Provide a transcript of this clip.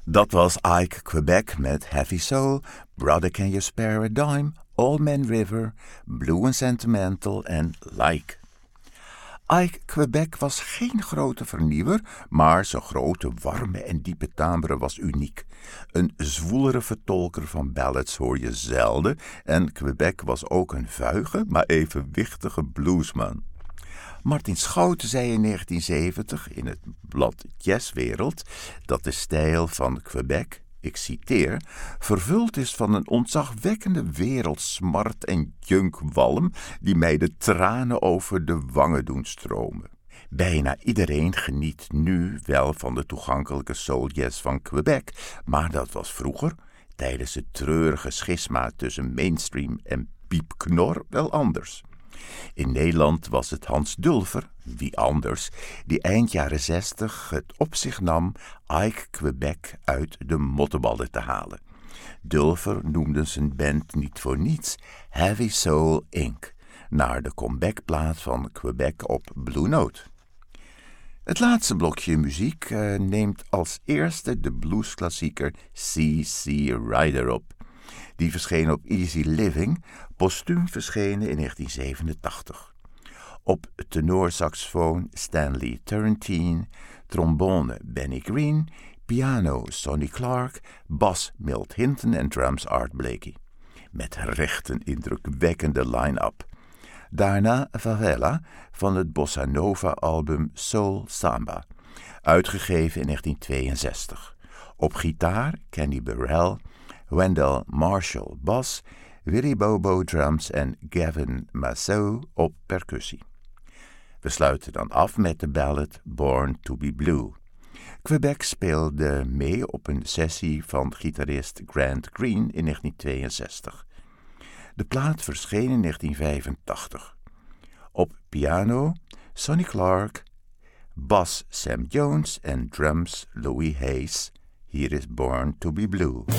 Dat was Ike Quebec met Heavy Soul, Brother Can You Spare a Dime, Old Man River, Blue and Sentimental en Like. Ike Quebec was geen grote vernieuwer, maar zijn grote, warme en diepe timbre was uniek. Een zwoelere vertolker van ballads hoor je zelden en Quebec was ook een vuige, maar evenwichtige bluesman. Martin Schouten zei in 1970 in het blad Jazzwereld dat de stijl van Quebec, ik citeer, vervuld is van een ontzagwekkende wereldsmart en junkwalm die mij de tranen over de wangen doen stromen. Bijna iedereen geniet nu wel van de toegankelijke souljazz van Quebec, maar dat was vroeger, tijdens het treurige schisma tussen mainstream en piepknor, wel anders. In Nederland was het Hans Dulfer, wie anders, die eind jaren 60 het op zich nam Ike Quebec uit de motteballen te halen. Dulfer noemde zijn band niet voor niets Heavy Soul Inc., naar de comebackplaat van Quebec op Blue Note. Het laatste blokje muziek neemt als eerste de bluesklassieker C.C. Rider op. Die verscheen op Easy Living, postuum verschenen in 1987. Op tenorsaxofoon Stanley Turrentine, trombone Benny Green, piano Sonny Clark, bas Milt Hinton en drums Art Blakey. Met recht een indrukwekkende line-up. Daarna Favela van het bossa nova album Soul Samba, uitgegeven in 1962. Op gitaar Kenny Burrell, Wendell Marshall bas, Willy Bobo drums en Gavin Massot op percussie. We sluiten dan af met de ballad Born to be Blue. Quebec speelde mee op een sessie van gitarist Grant Green in 1962. De plaat verscheen in 1985. Op piano Sonny Clark, bas Sam Jones en drums Louis Hayes. Hier is Born to be Blue.